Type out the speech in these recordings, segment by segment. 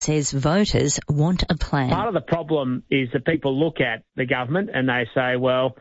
says voters want a plan. Part of the problem is that people look at the government and they say, well,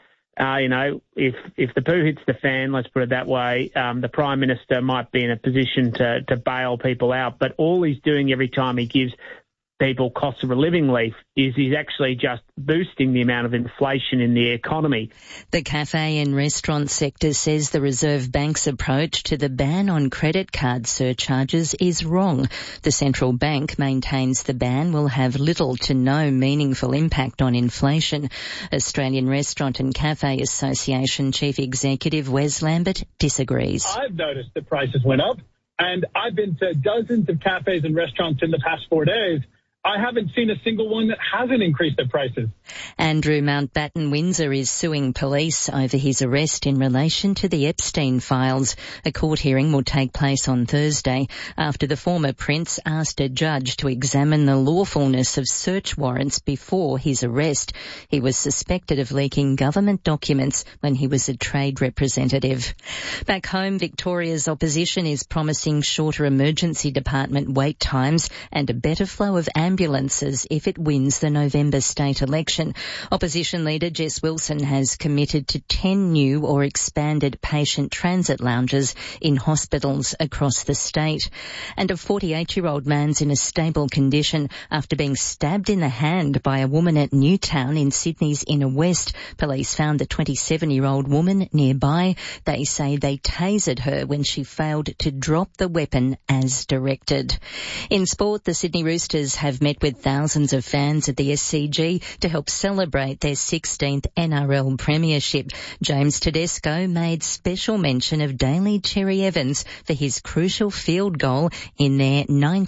if the poo hits the fan, let's put it that way, the Prime Minister might be in a position to bail people out. But all he's doing every time he gives people cost of a living relief is he's actually just boosting the amount of inflation in the economy. The cafe and restaurant sector says the Reserve Bank's approach to the ban on credit card surcharges is wrong. The central bank maintains the ban will have little to no meaningful impact on inflation. Australian Restaurant and Cafe Association Chief Executive Wes Lambert disagrees. I've noticed the prices went up, and I've been to dozens of cafes and restaurants in the past 4 days. I haven't seen a single one that hasn't increased their prices. Andrew Mountbatten Windsor is suing police over his arrest in relation to the Epstein files. A court hearing will take place on Thursday after the former prince asked a judge to examine the lawfulness of search warrants before his arrest. He was suspected of leaking government documents when he was a trade representative. Back home, Victoria's opposition is promising shorter emergency department wait times and a better flow of ambulances if it wins the November state election. Opposition leader Jess Wilson has committed to 10 new or expanded patient transit lounges in hospitals across the state. And a 48-year-old man's in a stable condition after being stabbed in the hand by a woman at Newtown in Sydney's inner west. Police found the 27-year-old woman nearby. They say they tasered her when she failed to drop the weapon as directed. In sport, the Sydney Roosters have met with thousands of fans at the SCG to help celebrate their 16th NRL premiership. James Tedesco made special mention of Daly Cherry Evans for his crucial field goal in their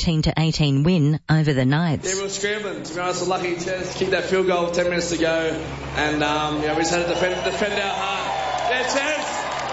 19-18 win over the Knights. Yeah, we were scrambling. To be honest, we're lucky to kick that field goal 10 minutes to go, and we just had to defend our heart. Yeah, Tez!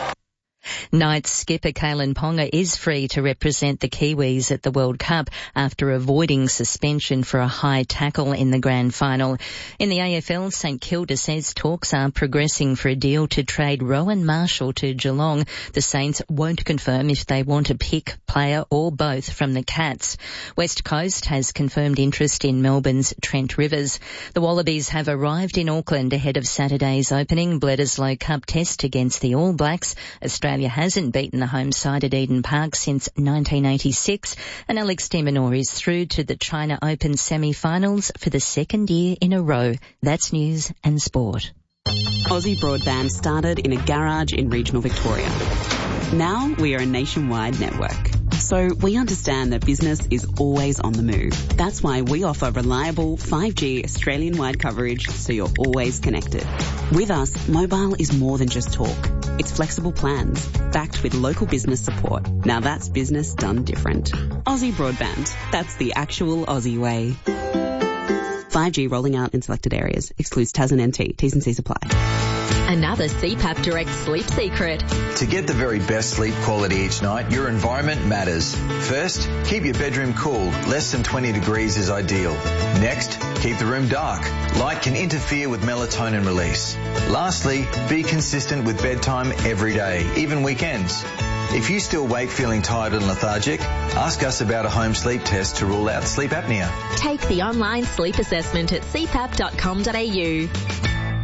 Knights skipper Kalen Ponga is free to represent the Kiwis at the World Cup after avoiding suspension for a high tackle in the grand final. In the AFL, St Kilda says talks are progressing for a deal to trade Rowan Marshall to Geelong. The Saints won't confirm if they want to pick, player or both from the Cats. West Coast has confirmed interest in Melbourne's Trent Rivers. The Wallabies have arrived in Auckland ahead of Saturday's opening Bledisloe Cup test against the All Blacks. Australia hasn't beaten the home side at Eden Park since 1986, and Alex de Minaur is through to the China Open semi-finals for the second year in a row. That's news and sport. Aussie Broadband started in a garage in regional Victoria. Now we are a nationwide network. So we understand that business is always on the move. That's why we offer reliable 5G Australian-wide coverage so you're always connected. With us, mobile is more than just talk. It's flexible plans, backed with local business support. Now that's business done different. Aussie Broadband. That's the actual Aussie way. 5G rolling out in selected areas. Excludes Tasman NT. T's and C's apply. Another CPAP Direct sleep secret. To get the very best sleep quality each night, your environment matters. First, keep your bedroom cool. Less than 20 degrees is ideal. Next, keep the room dark. Light can interfere with melatonin release. Lastly, be consistent with bedtime every day, even weekends. If you still wake feeling tired and lethargic, ask us about a home sleep test to rule out sleep apnea. Take the online sleep assessment at cpap.com.au.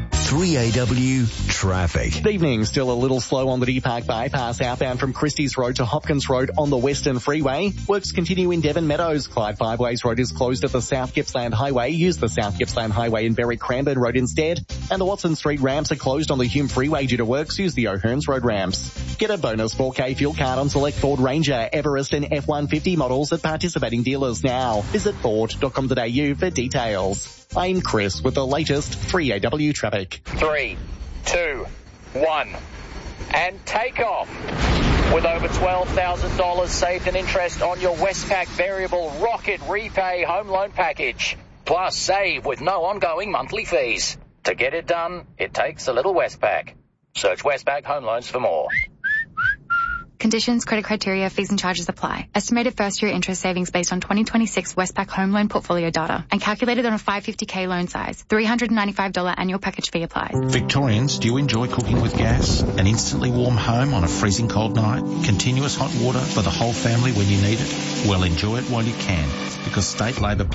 3AW traffic. Good evening. Still a little slow on the Deepak bypass outbound from Christie's Road to Hopkins Road on the Western Freeway. Works continue in Devon Meadows. Clyde Fiveways Road is closed at the South Gippsland Highway. Use the South Gippsland Highway in Berwick Cranbourne Road instead. And the Watson Street ramps are closed on the Hume Freeway due to works. Use the O'Hearns Road ramps. Get a bonus 4K fuel card on select Ford Ranger, Everest and F-150 models at participating dealers now. Visit Ford.com.au for details. I'm Chris with the latest 3AW traffic. 3, 2, 1, and take off. With over $12,000 saved in interest on your Westpac Variable Rocket Repay Home Loan Package. Plus save with no ongoing monthly fees. To get it done, it takes a little Westpac. Search Westpac Home Loans for more. Conditions, credit criteria, fees and charges apply. Estimated first-year interest savings based on 2026 Westpac home loan portfolio data and calculated on a 550k loan size. $395 annual package fee applies. Victorians, do you enjoy cooking with gas? An instantly warm home on a freezing cold night? Continuous hot water for the whole family when you need it? Well, enjoy it while you can, because State Labor